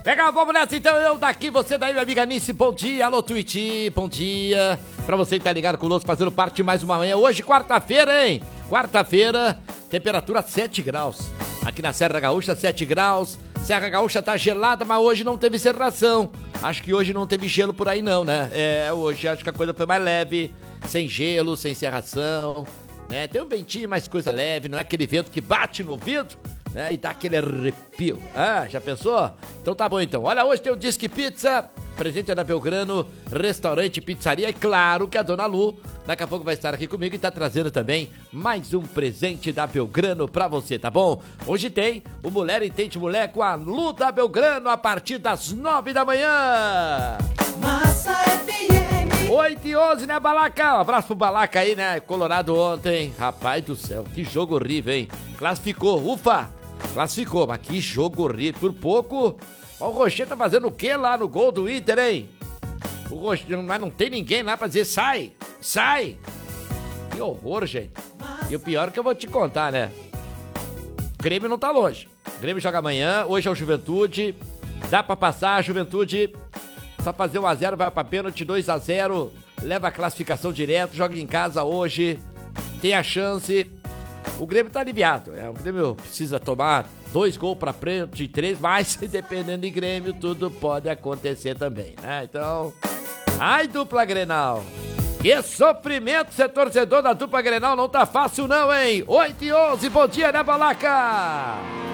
Legal, vamos nessa então, eu daqui, você daí, minha amiga Nice, bom dia, alô Twitch, bom dia, pra você que tá ligado conosco, fazendo parte de mais uma manhã, hoje quarta-feira, hein, quarta-feira, temperatura 7 graus, aqui na Serra Gaúcha 7 graus, Serra Gaúcha tá gelada, mas hoje não teve serração, acho que hoje não teve gelo por aí não, né, hoje acho que a coisa foi mais leve, sem gelo, sem serração, né, tem um ventinho, mais coisa leve, não é aquele vento que bate no vidro, né, e dá aquele arrepio. Ah, já pensou? Então tá bom então. Olha, hoje tem o Disque Pizza, presente da Belgrano, restaurante, pizzaria e claro que a Dona Lu daqui a pouco vai estar aqui comigo e tá trazendo também mais um presente da Belgrano pra você, tá bom? Hoje tem o Mulher Entende Mulher com a Lu da Belgrano a partir das 9 da manhã. Massa FM. 8h11, né, Balaca? Um abraço pro Balaca aí, né? Colorado ontem. Rapaz do céu, que jogo horrível, hein? Classificou, ufa! Classificou, mas que jogo horrível. Por pouco, ó, o Rocher tá fazendo o que lá no gol do Inter, hein? O Rocher, mas não tem ninguém lá pra dizer sai, sai. Que horror, gente. E o pior é que eu vou te contar, né? O Grêmio não tá longe. O Grêmio joga amanhã, hoje é o Juventude. Dá pra passar, a Juventude só fazer 1x0, vai pra pênalti, 2x0. Leva a classificação direto, joga em casa hoje. Tem a chance. O Grêmio tá aliviado, o Grêmio precisa tomar 2 gols pra frente, 3, mas dependendo de Grêmio, tudo pode acontecer também, né? Então, ai, dupla Grenal, que sofrimento ser torcedor da dupla Grenal, não tá fácil não, hein? 8h11, bom dia, né, Balaca?